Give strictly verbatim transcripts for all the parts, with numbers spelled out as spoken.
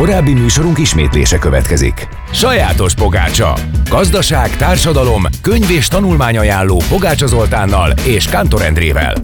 Korábbi műsorunk ismétlése következik. Sajátos pogácsa. Gazdaság, társadalom, könyv és tanulmányajánló Pogácsa Zoltánnal és Kántor Endrével.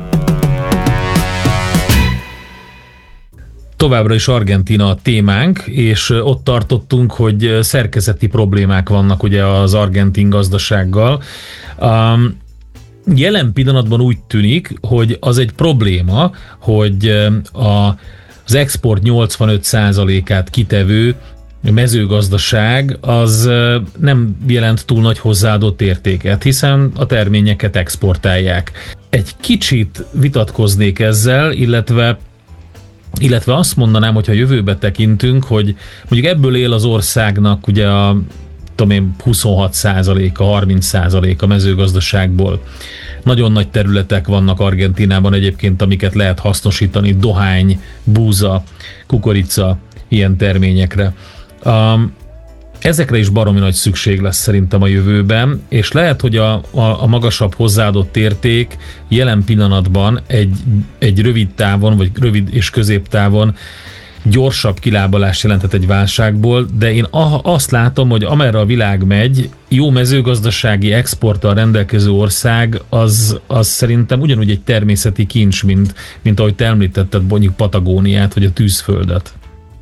Továbbra is Argentína a témánk, és ott tartottunk, hogy szerkezeti problémák vannak ugye az argentin gazdasággal. Um, jelen pillanatban úgy tűnik, hogy az egy probléma, hogy a, az export nyolcvanöt százalékát kitevő mezőgazdaság az nem jelent túl nagy hozzáadott értéket, hiszen a terményeket exportálják. Egy kicsit vitatkoznék ezzel, illetve Illetve azt mondanám, hogyha jövőbe tekintünk, hogy mondjuk ebből él az országnak ugye a tudom én, huszonhat százaléka, harminc százaléka mezőgazdaságból. Nagyon nagy területek vannak Argentínában egyébként, amiket lehet hasznosítani, dohány, búza, kukorica, ilyen terményekre. Um, Ezekre is baromi nagy szükség lesz szerintem a jövőben, és lehet, hogy a, a, a magasabb hozzáadott érték jelen pillanatban egy, egy rövid távon, vagy rövid és középtávon gyorsabb kilábalást jelentett egy válságból, de én azt látom, hogy amerre a világ megy, jó mezőgazdasági exporttal rendelkező ország, az, az szerintem ugyanúgy egy természeti kincs, mint, mint ahogy te említetted mondjuk Patagóniát, vagy a tűzföldet.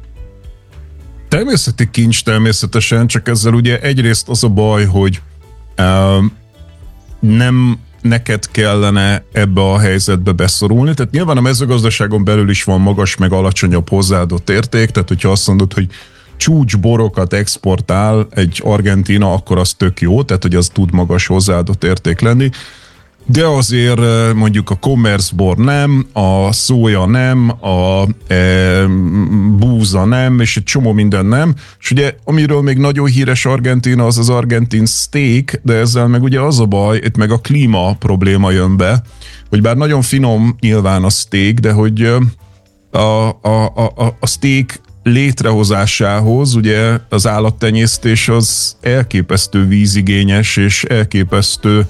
Természeti kincs természetesen, csak ezzel ugye egyrészt az a baj, hogy uh, nem neked kellene ebbe a helyzetbe beszorulni, tehát nyilván a mezőgazdaságon belül is van magas meg alacsonyabb hozzáadott érték, tehát hogyha azt mondod, hogy csúcs borokat exportál egy Argentína, akkor az tök jó, tehát hogy az tud magas hozzáadott érték lenni, de azért mondjuk a commerce-bor nem, a szója nem, a e, búza nem, és egy csomó minden nem. És ugye, amiről még nagyon híres Argentína, az az argentin steak, de ezzel meg ugye az a baj, itt meg a klíma probléma jön be, hogy bár nagyon finom nyilván a steak, de hogy a, a, a, a steak létrehozásához ugye az állattenyésztés az elképesztő vízigényes, és elképesztő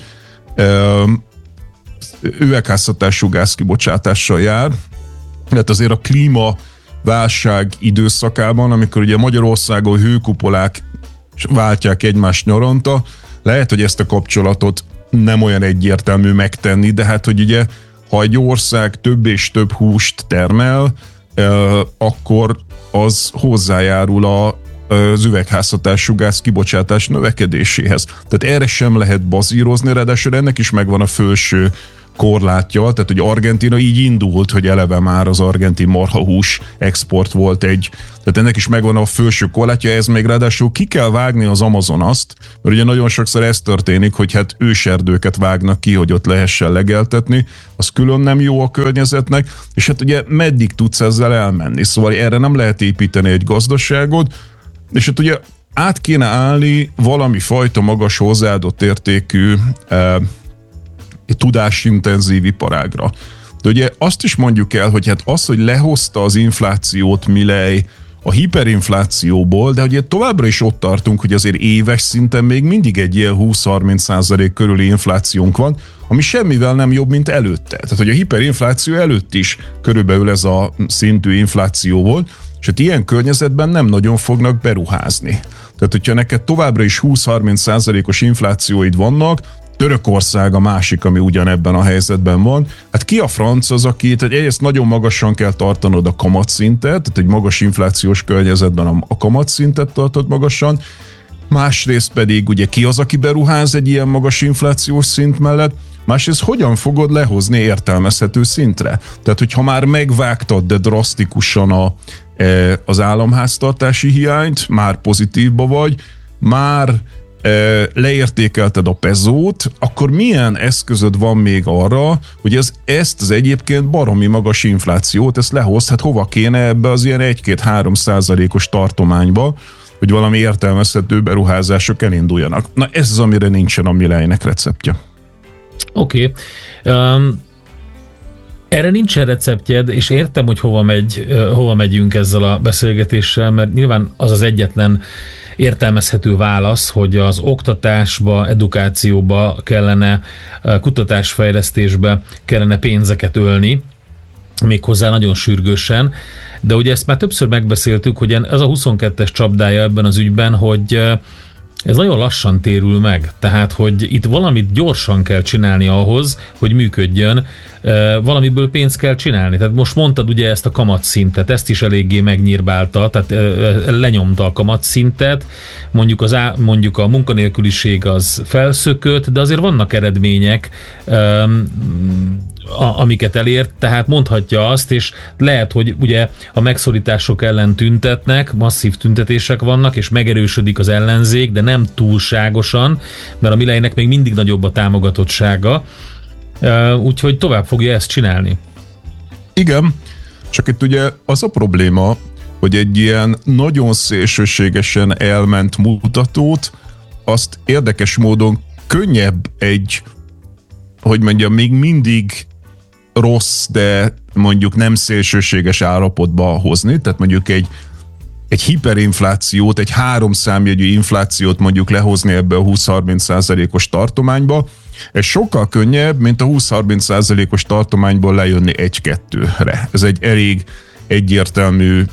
üvegházhatású gázkibocsátással jár. Tehát azért a klímaválság időszakában, amikor ugye Magyarországon hőkupolák váltják egymást nyaranta, lehet, hogy ezt a kapcsolatot nem olyan egyértelmű megtenni, de hát, hogy ugye, ha egy ország több és több húst termel, akkor az hozzájárul a az üvegházhatású gáz kibocsátás növekedéséhez. Tehát erre sem lehet bazírozni, ráadásul ennek is megvan a felső korlátja, tehát hogy Argentína így indult, hogy eleve már az argentin marhahús export volt egy, tehát ennek is megvan a felső korlátja, ez még ráadásul ki kell vágni az Amazonast, mert ugye nagyon sokszor ez történik, hogy hát őserdőket vágnak ki, hogy ott lehessen legeltetni, az külön nem jó a környezetnek, és hát ugye meddig tudsz ezzel elmenni, szóval erre nem lehet építeni egy gazdaságot, és hát ugye át kéne állni valami fajta magas hozzáadott értékű eh, tudásintenzív iparágra. De ugye azt is mondjuk el, hogy hát az, hogy lehozta az inflációt Milei a hiperinflációból, de ugye továbbra is ott tartunk, hogy azért éves szinten még mindig egy ilyen húsz-harminc százalék körüli inflációnk van, ami semmivel nem jobb, mint előtte. Tehát, hogy a hiperinfláció előtt is körülbelül ez a szintű infláció volt, és hát ilyen környezetben nem nagyon fognak beruházni. Tehát, hogyha neked továbbra is húsz-harminc százalékos inflációid vannak, Törökország a másik, ami ugyanebben a helyzetben van. Hát ki a franc az, aki, tehát egyrészt nagyon magasan kell tartanod a kamatszintet, tehát egy magas inflációs környezetben a kamatszintet tartod magasan, másrészt pedig ugye ki az, aki beruház egy ilyen magas inflációs szint mellett, másrészt hogyan fogod lehozni értelmezhető szintre? Tehát, hogyha már megvágtad, de drasztikusan a, az államháztartási hiányt, már pozitívba vagy, már leértékelted a pezót, akkor milyen eszközöd van még arra, hogy ez, ezt az egyébként baromi magas inflációt, ezt lehoz, hát hova kéne ebbe az ilyen egy-két-három százalékos tartományba, hogy valami értelmezhető beruházások elinduljanak. Na ez az, amire nincsen a Mileinek receptje. Oké. Okay. Um, erre nincsen receptjed, és értem, hogy hova, megy, uh, hova megyünk ezzel a beszélgetéssel, mert nyilván az az egyetlen értelmezhető válasz, hogy az oktatásba, edukációba kellene, kutatásfejlesztésbe kellene pénzeket ölni, méghozzá nagyon sürgősen. De ugye ezt már többször megbeszéltük, hogy ez a huszonkettes csapdája ebben az ügyben, hogy ez nagyon lassan térül meg, tehát, hogy itt valamit gyorsan kell csinálni ahhoz, hogy működjön, valamiből pénzt kell csinálni. Tehát most mondtad ugye ezt a kamatszintet, ezt is eléggé megnyírbálta, tehát lenyomta a kamatszintet, mondjuk, az á, mondjuk a munkanélküliség az felszökött, de azért vannak eredmények, amiket elért, tehát mondhatja azt, és lehet, hogy ugye a megszorítások ellen tüntetnek, masszív tüntetések vannak, és megerősödik az ellenzék, de nem túlságosan, mert a Milejnek még mindig nagyobb a támogatottsága, úgyhogy tovább fogja ezt csinálni. Igen, csak itt ugye az a probléma, hogy egy ilyen nagyon szélsőségesen elment mutatót, azt érdekes módon könnyebb egy, hogy mondjam, még mindig rossz, de mondjuk nem szélsőséges állapotba hozni, tehát mondjuk egy, egy hiperinflációt, egy háromszámjegyű inflációt mondjuk lehozni ebbe a húsz-harminc százalékos tartományba, ez sokkal könnyebb, mint a húsz-harminc százalékos tartományból lejönni egy-kettőre. Ez egy elég egyértelmű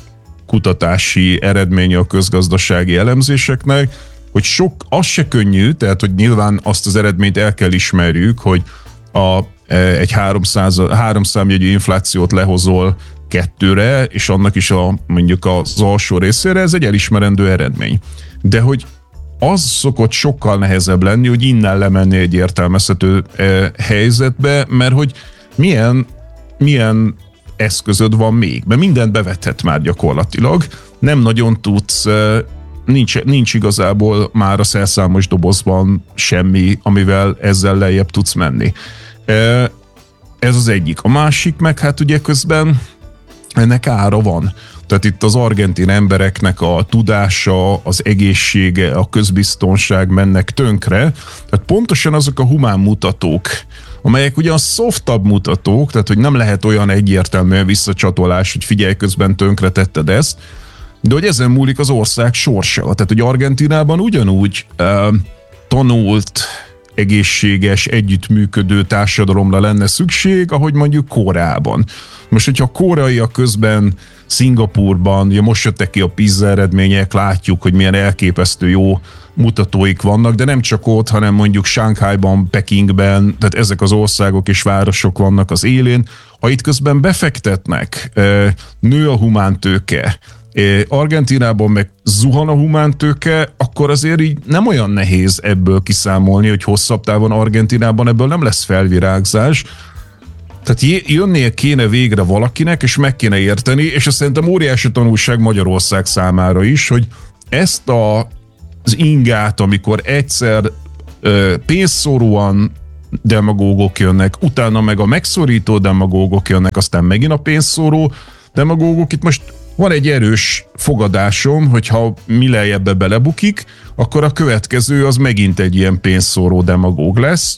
kutatási eredménye a közgazdasági elemzéseknek, hogy sok, az se könnyű, tehát hogy nyilván azt az eredményt el kell ismerjük, hogy a, egy három számjegyű inflációt lehozol kettőre, és annak is a, mondjuk az alsó részére, ez egy elismerendő eredmény. De hogy az szokott sokkal nehezebb lenni, hogy innen lemenni egy értelmezhető eh, helyzetbe, mert hogy milyen, milyen eszközöd van még, mert mindent bevethet már gyakorlatilag, nem nagyon tudsz, eh, nincs, nincs igazából már a szerszámos dobozban semmi, amivel ezzel lejjebb tudsz menni. Eh, ez az egyik. A másik meg hát ugye közben ennek ára van. Tehát itt az argentin embereknek a tudása, az egészsége, a közbiztonság mennek tönkre. Tehát pontosan azok a humán mutatók, amelyek ugye a softabb mutatók, tehát hogy nem lehet olyan egyértelműen visszacsatolás, hogy figyelj, közben tönkre tetted ezt, de hogy ezen múlik az ország sorsa. Tehát, hogy Argentinában ugyanúgy uh, tanult, egészséges, együttműködő társadalomra lenne szükség, ahogy mondjuk Koreában. Most, hogyha koreaiak közben Szingapúrban, ugye most jöttek ki a PISA eredmények, látjuk, hogy milyen elképesztő jó mutatóik vannak, de nem csak ott, hanem mondjuk Shanghaiban, Pekingben, tehát ezek az országok és városok vannak az élén. Ha itt közben befektetnek, nő a humántőke, Argentinában meg zuhan a humántőke, akkor azért így nem olyan nehéz ebből kiszámolni, hogy hosszabb távon Argentinában ebből nem lesz felvirágzás. Tehát jönnie kéne végre valakinek, és meg kéne érteni, és azt szerintem óriási tanulság Magyarország számára is, hogy ezt a, az ingát, amikor egyszer ö, pénzszóróan demagógok jönnek, utána meg a megszorító demagógok jönnek, aztán megint a pénzszóró demagógok, itt most van egy erős fogadásom, hogyha Milei ebbe belebukik, akkor a következő az megint egy ilyen pénzszóró demagóg lesz,